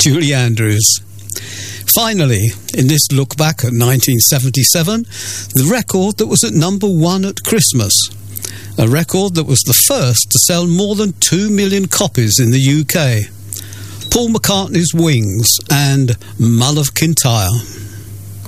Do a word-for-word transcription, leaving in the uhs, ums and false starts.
Julie Andrews. Finally, in this look back at nineteen seventy-seven, the record that was at number one at Christmas. A record that was the first to sell more than two million copies in the U K. Paul McCartney's Wings and Mull of Kintyre.